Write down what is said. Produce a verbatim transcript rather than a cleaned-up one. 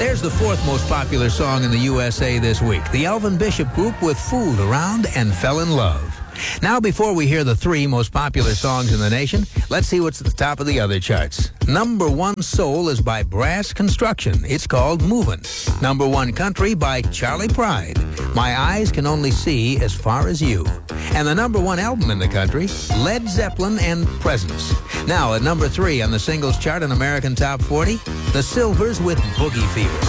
Here's the fourth most popular song in the U S A this week. The Elvin Bishop Group with Fooled Around and Fell in Love. Now, before we hear the three most popular songs in the nation, let's see what's at the top of the other charts. Number one soul is by Brass Construction. It's called Movin'. Number one country by Charlie Pride. My Eyes Can Only See As Far As You. And the number one album in the country, Led Zeppelin and Presence. Now, at number three on the singles chart in American Top forty, The Silvers with Boogie Fever.